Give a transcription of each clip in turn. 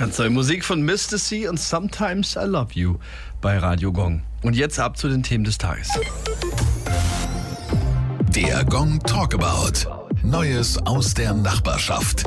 Ganz neue Musik von Mr. C und Sometimes I Love You bei Radio Gong. Und jetzt ab zu den Themen des Tages. Der Gong Talkabout. Neues aus der Nachbarschaft.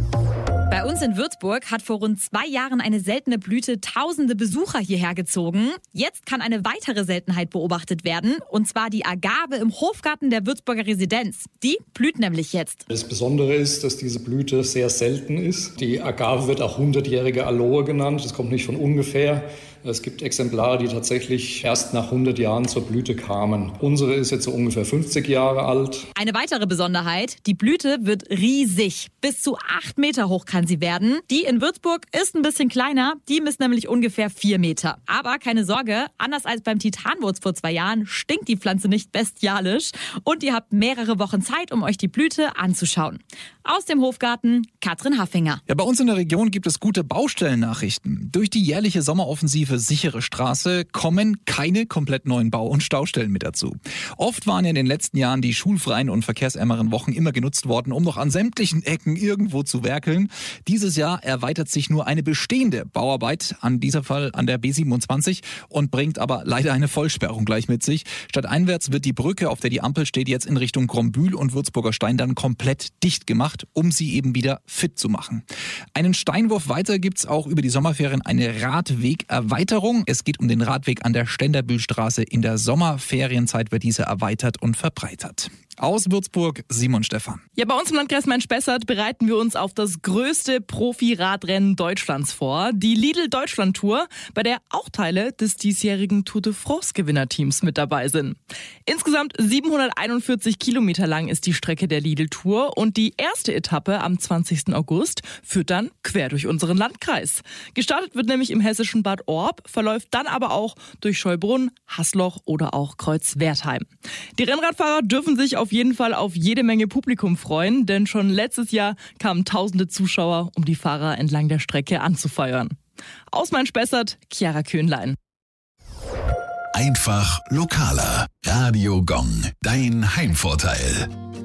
Bei uns in Würzburg hat vor rund 2 Jahren eine seltene Blüte tausende Besucher hierher gezogen. Jetzt kann eine weitere Seltenheit beobachtet werden, und zwar die Agave im Hofgarten der Würzburger Residenz. Die blüht nämlich jetzt. Das Besondere ist, dass diese Blüte sehr selten ist. Die Agave wird auch 100-jährige Aloe genannt. Das kommt nicht von ungefähr. Es gibt Exemplare, die tatsächlich erst nach 100 Jahren zur Blüte kamen. Unsere ist jetzt so ungefähr 50 Jahre alt. Eine weitere Besonderheit, die Blüte wird riesig. Bis zu 8 Meter hoch kann sie werden. Die in Würzburg ist ein bisschen kleiner. Die misst nämlich ungefähr 4 Meter. Aber keine Sorge, anders als beim Titanwurz vor 2 Jahren stinkt die Pflanze nicht bestialisch. Und ihr habt mehrere Wochen Zeit, um euch die Blüte anzuschauen. Aus dem Hofgarten, Katrin Haffinger. Ja, bei uns in der Region gibt es gute Baustellennachrichten. Durch die jährliche Sommeroffensive Sichere Straße kommen keine komplett neuen Bau- und Staustellen mit dazu. Oft waren in den letzten Jahren die schulfreien und verkehrsärmeren Wochen immer genutzt worden, um noch an sämtlichen Ecken irgendwo zu werkeln. Dieses Jahr erweitert sich nur eine bestehende Bauarbeit, an dieser Fall an der B27, und bringt aber leider eine Vollsperrung gleich mit sich. Stadteinwärts wird die Brücke, auf der die Ampel steht, jetzt in Richtung Grombühl und Würzburger Stein dann komplett dicht gemacht, um sie eben wieder fit zu machen. Einen Steinwurf weiter gibt's auch über die Sommerferien eine Radwegerweiterung. Es geht um den Radweg an der Ständerbühlstraße. In der Sommerferienzeit wird diese erweitert und verbreitert. Aus Würzburg, Simon Stephan. Ja, bei uns im Landkreis Main-Spessart bereiten wir uns auf das größte Profi-Radrennen Deutschlands vor. Die Lidl-Deutschland-Tour, bei der auch Teile des diesjährigen Tour de France-Gewinnerteams mit dabei sind. Insgesamt 741 Kilometer lang ist die Strecke der Lidl-Tour und die erste Etappe am 20. August führt dann quer durch unseren Landkreis. Gestartet wird nämlich im hessischen Bad Orb, verläuft dann aber auch durch Scheubrunn, Haßloch oder auch Kreuzwertheim. Die Rennradfahrer dürfen sich auf jeden Fall auf jede Menge Publikum freuen, denn schon letztes Jahr kamen tausende Zuschauer, um die Fahrer entlang der Strecke anzufeuern. Aus Main-Spessart, Chiara Köhnlein. Einfach lokaler. Radio Gong. Dein Heimvorteil.